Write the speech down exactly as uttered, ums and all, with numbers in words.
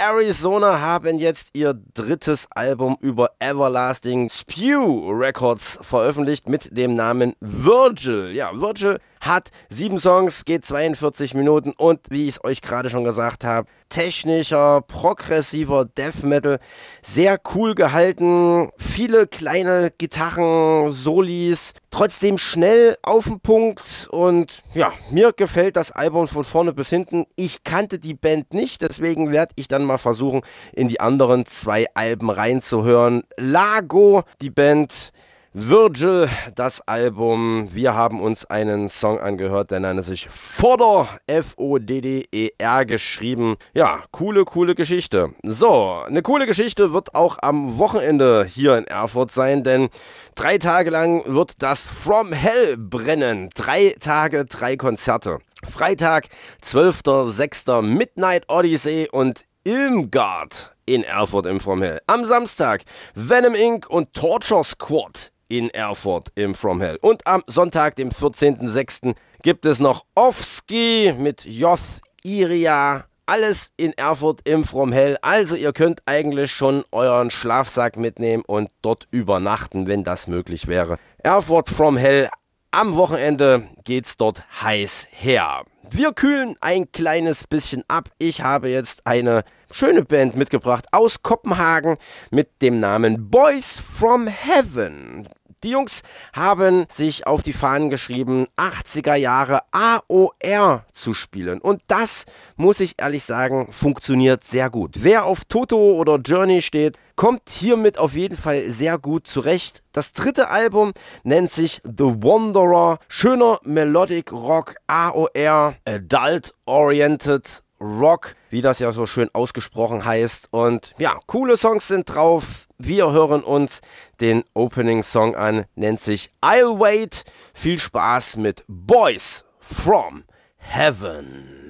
Arizona haben jetzt ihr drittes Album über Everlasting Spew Records veröffentlicht mit dem Namen Virgil. Ja, Virgil hat sieben Songs, geht zweiundvierzig Minuten und wie ich es euch gerade schon gesagt habe, technischer, progressiver Death Metal, sehr cool gehalten, viele kleine Gitarren, Solis, trotzdem schnell auf den Punkt und ja, mir gefällt das Album von vorne bis hinten. Ich kannte die Band nicht, deswegen werde ich dann mal versuchen, in die anderen zwei Alben reinzuhören. Lago, die Band, Virgil, das Album. Wir haben uns einen Song angehört, der nannte sich Fodder, F O D D E R geschrieben. Ja, coole, coole Geschichte. So, eine coole Geschichte wird auch am Wochenende hier in Erfurt sein, denn drei Tage lang wird das From Hell brennen. Drei Tage, drei Konzerte. Freitag, zwölfter sechster Midnight Odyssey und Ilmgard in Erfurt im From Hell. Am Samstag Venom Incorporated und Torture Squad in Erfurt im From Hell. Und am Sonntag, dem vierzehnten sechsten gibt es noch Offski mit Joth, Iria, alles in Erfurt im From Hell. Also ihr könnt eigentlich schon euren Schlafsack mitnehmen und dort übernachten, wenn das möglich wäre. Erfurt From Hell, am Wochenende geht's dort heiß her. Wir kühlen ein kleines bisschen ab. Ich habe jetzt eine schöne Band mitgebracht aus Kopenhagen mit dem Namen Boys from Heaven. Die Jungs haben sich auf die Fahnen geschrieben, achtziger Jahre A O R zu spielen. Und das, muss ich ehrlich sagen, funktioniert sehr gut. Wer auf Toto oder Journey steht, kommt hiermit auf jeden Fall sehr gut zurecht. Das dritte Album nennt sich The Wanderer. Schöner Melodic Rock, A O R, Adult Oriented Rock, wie das ja so schön ausgesprochen heißt. Und ja, coole Songs sind drauf. Wir hören uns den Opening Song an, nennt sich I'll Wait. Viel Spaß mit Boys from Heaven.